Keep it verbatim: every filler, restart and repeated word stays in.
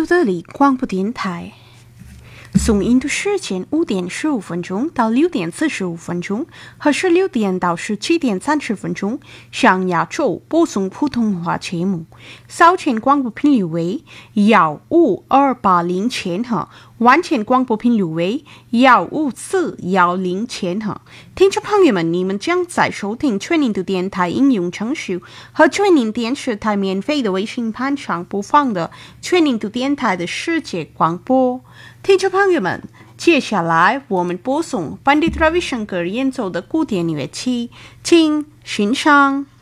度这里广播电台，从印度时间五点十五分钟到六点四十五分钟，和十六点到十七点三十分钟，向亚洲播送普通话节目。早前广播频率为幺五二八零千赫，晚间广播频率为幺五四幺零千赫。听众朋友们，你们将在收听全印度电台应用程序和全印电视台免费的微信盘上播放的全印度电台的世界广播。听众朋友们，接下来我们播送 Pandit Ravi Shankar 演奏的古典乐器，请欣赏。